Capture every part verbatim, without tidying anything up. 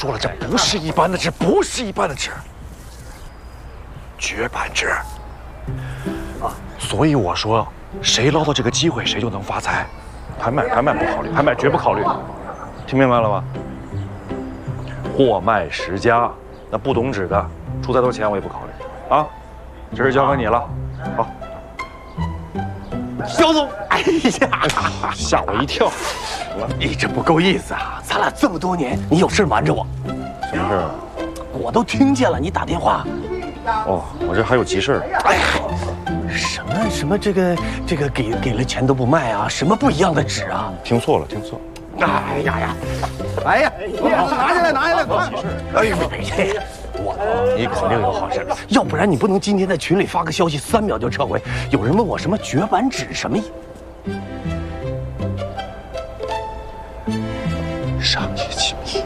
说了，这不是一般的纸，不是一般的纸，绝版纸啊！所以我说，谁捞到这个机会，谁就能发财。拍卖，拍卖不考虑，拍卖绝不考虑，听明白了吗？货卖十家，那不懂纸的，出再多钱我也不考虑啊。这事交给你了，好。 肖总，哎呀， 吓我一跳！ 你这不够意思啊！咱俩这么多年，你有事瞒着我？ 什么事儿？ 我都听见了，你打电话。 哦，我这还有急事儿。 哎呀，什么什么这个这个给给了钱都不卖啊？什么不一样的纸啊？ 听错了，听错。 哎呀呀！哎呀，拿下来，拿下来，快！哎呦，我你肯定有好事，要不然你不能今天在群里发个消息，三秒就撤回。有人问我什么绝版纸什么意？ 商业机密。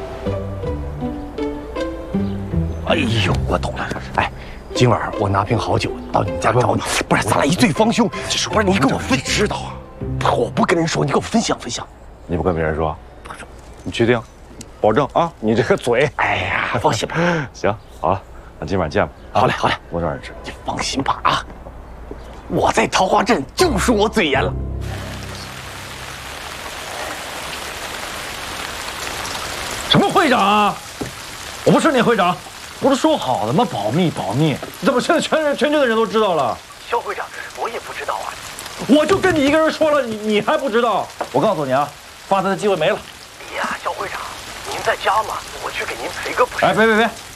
哎呦，我懂了。哎，今晚我拿瓶好酒到你们家找你，不是咱俩一对方兄。这是不是你跟我分知道啊？我不跟人说，你给我分享分享。 你不跟别人说？你确定？保证啊！你这个嘴， 哎呀，放心吧。 行，好了，那今晚见吧。 好嘞，好嘞， 我这儿吃。 你放心吧啊！我在桃花镇就说我嘴严了。 什么会长啊？我不是你会长，不是说好的吗？保密保密，怎么现在全人全村的人都知道了？ 肖会长，我也不知道啊。 我就跟你一个人说了，你你还不知道？我告诉你啊，发财的机会没了。 哎呀，肖会长，您在家吗？我去给您赔个不是。 哎，别别别，